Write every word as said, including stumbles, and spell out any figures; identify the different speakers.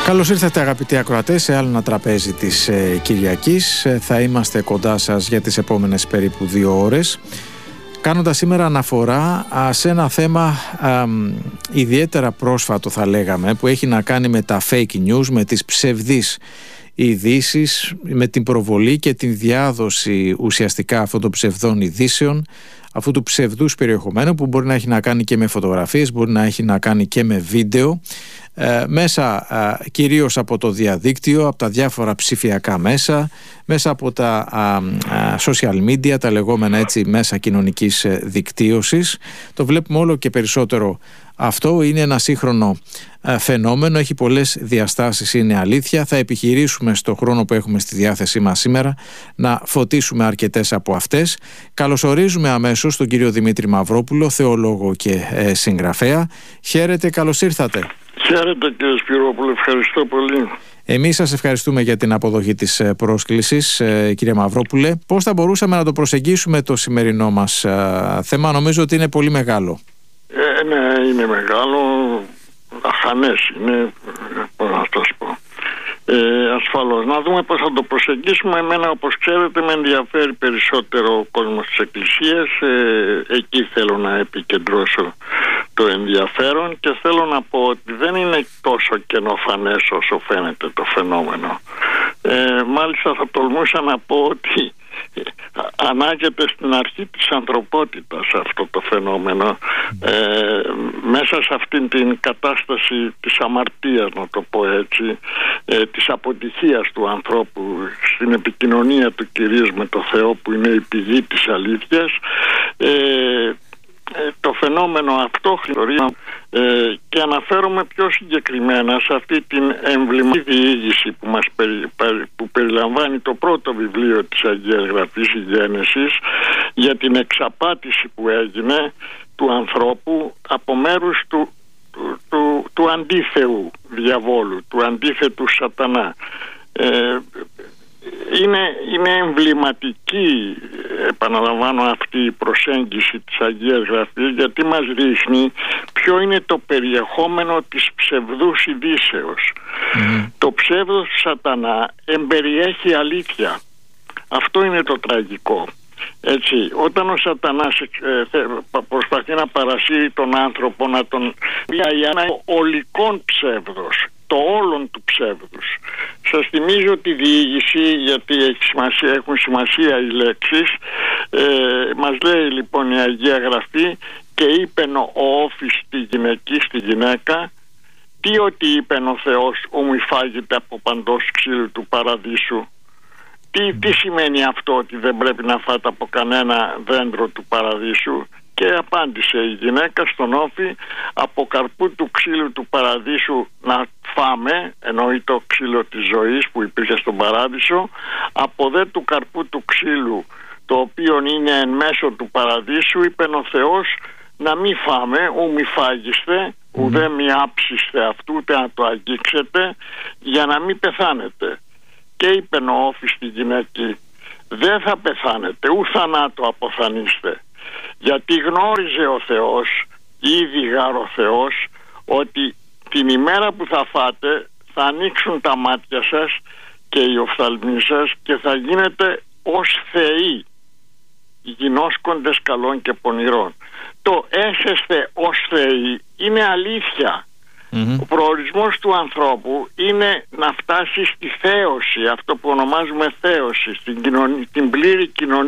Speaker 1: Καλώς ήρθατε αγαπητοί ακροατές σε άλλο ένα τραπέζι της ε, Κυριακής. Ε, θα είμαστε κοντά σας για τις επόμενες περίπου δύο ώρες, κάνοντας σήμερα αναφορά α, σε ένα θέμα α, ιδιαίτερα πρόσφατο, θα λέγαμε, που έχει να κάνει με τα fake news, με τις ψευδείς ειδήσεις, με την προβολή και την διάδοση ουσιαστικά αυτών των ψευδών ειδήσεων, αυτού του ψευδούς περιεχομένου που μπορεί να έχει να κάνει και με φωτογραφίες, μπορεί να έχει να κάνει και με βίντεο, ε, μέσα ε, κυρίως από το διαδίκτυο, από τα διάφορα ψηφιακά μέσα, μέσα από τα ε, ε, social media, τα λεγόμενα έτσι μέσα κοινωνικής ε, δικτύωσης. Το βλέπουμε όλο και περισσότερο αυτό. Είναι ένα σύγχρονο ε, φαινόμενο, έχει πολλές διαστάσεις, είναι αλήθεια. Θα επιχειρήσουμε στο χρόνο που έχουμε στη διάθεσή μας σήμερα να φωτίσουμε αρκετές από αυτές. Καλωσορίζουμε αμέσως τον κύριο Δημήτρη Μαυρόπουλο, θεολόγο και ε, συγγραφέα. Χαίρετε, καλώς ήρθατε.
Speaker 2: Χαίρετε κύριε Σπυρόπουλο, ευχαριστώ πολύ.
Speaker 1: Εμείς σας ευχαριστούμε για την αποδοχή της πρόσκλησης, κύριε Μαυρόπουλε. Πώς θα μπορούσαμε να το προσεγγίσουμε το σημερινό μας θέμα? Νομίζω ότι είναι πολύ μεγάλο.
Speaker 2: Ε, ναι, είναι μεγάλο, αχανές είναι, πώς να το πω. Ε, ασφαλώς. Να δούμε πώς θα το προσεγγίσουμε. Εμένα, όπως ξέρετε, με ενδιαφέρει περισσότερο ο κόσμος της Εκκλησίας. Ε, εκεί θέλω να επικεντρώσω το ενδιαφέρον και θέλω να πω ότι δεν είναι τόσο καινοφανές όσο φαίνεται το φαινόμενο. Ε, μάλιστα θα τολμούσα να πω ότι ανάγεται στην αρχή της ανθρωπότητας αυτό το φαινόμενο, ε, μέσα σε αυτήν την κατάσταση της αμαρτίας, να το πω έτσι, ε, της αποτυχίας του ανθρώπου στην επικοινωνία του κυρίως με το Θεό, που είναι η πηγή της αλήθειας. ε, Ε, το φαινόμενο αυτό ε, και αναφέρομαι πιο συγκεκριμένα σε αυτή την εμβληματική διήγηση που, μας περι, που περιλαμβάνει το πρώτο βιβλίο της Αγίας Γραφής, η Γένεσης, για την εξαπάτηση που έγινε του ανθρώπου από μέρους του, του, του, του αντίθεου διαβόλου, του αντίθετου σατανά. Ε, Είναι, είναι εμβληματική, επαναλαμβάνω, αυτή η προσέγγιση της Αγίας Γραφής, γιατί μας δείχνει ποιο είναι το περιεχόμενο της ψευδούς ειδήσεως. Mm. Το ψεύδος του σατανά εμπεριέχει αλήθεια. Αυτό είναι το τραγικό. Έτσι, όταν ο σατανάς ε, προσπαθεί να παρασύρει τον άνθρωπο, να τον πιάει ένα ολικόν ψεύδος, το όλον του ψεύδους. Σας θυμίζω τη διήγηση, γιατί έχει σημασία, έχουν σημασία οι λέξεις. Ε, μας λέει λοιπόν η Αγία Γραφή: και είπεν ο όφης στη γυναική, στη γυναίκα, τι ότι είπεν ο Θεός, ου μη φάγετε από παντός ξύλου του παραδείσου. Τι, τι σημαίνει αυτό, ότι δεν πρέπει να φάτε από κανένα δέντρο του παραδείσου? Και απάντησε η γυναίκα στον όφη: από καρπού του ξύλου του παραδείσου να φάμε, εννοεί το ξύλο της ζωής που υπήρχε στον παράδεισο, από δε του καρπού του ξύλου, το οποίο είναι εν μέσω του παραδείσου, είπεν ο Θεός να μη φάμε, ου μη φάγιστε, ουδέ μη άψιστε αυτού, ούτε να το αγγίξετε, για να μην πεθάνετε. Και είπεν ο όφης στη γυναική: δεν θα πεθάνετε, ου θανάτου αποθανείστε. Γιατί γνώριζε ο Θεός, ήδη γάρ ο Θεός, ότι την ημέρα που θα φάτε θα ανοίξουν τα μάτια σας και οι οφθαλμοί σας και θα γίνετε ως θεοί, γινώσκοντες καλών και πονηρών. Το έσεστε ως θεοί είναι αλήθεια. Mm-hmm. Ο προορισμός του ανθρώπου είναι να φτάσει στη θέωση, αυτό που ονομάζουμε θέωση, στην, κοινωνία, την πλήρη κοινωνία